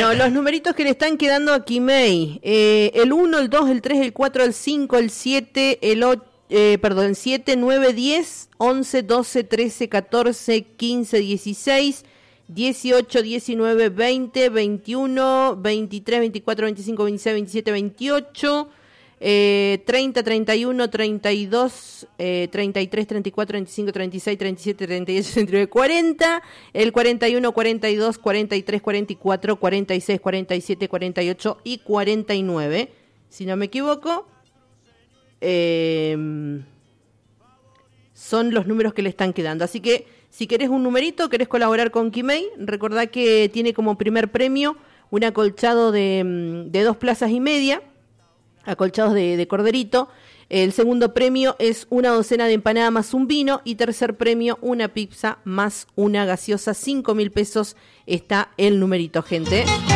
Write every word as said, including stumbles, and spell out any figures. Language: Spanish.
Bueno, los numeritos que le están quedando a Kimei. Eh, el uno, el dos, el tres, el cuatro, el cinco, el siete, el ocho, eh, perdón, siete, nueve, diez, once, doce, trece, catorce, quince, dieciséis, dieciocho, diecinueve, veinte, veintiuno, veintitrés, veinticuatro, veinticinco, veintiséis, veintisiete, veintiocho... Eh, treinta, treinta y uno, treinta y dos, eh, treinta y tres, treinta y cuatro, treinta y cinco, treinta y seis, treinta y siete, treinta y ocho, treinta y nueve, cuarenta, el cuarenta y uno, cuarenta y dos, cuarenta y tres, cuarenta y cuatro, cuarenta y seis, cuarenta y siete, cuarenta y ocho y cuarenta y nueve, si no me equivoco, eh, son los números que le están quedando. Así que si querés un numerito, querés colaborar con Kimei, recordá que tiene como primer premio un acolchado de, de dos plazas y media, acolchados de, de corderito. El segundo premio es una docena de empanada más un vino, y tercer premio una pizza más una gaseosa. Cinco mil pesos está el numerito, gente.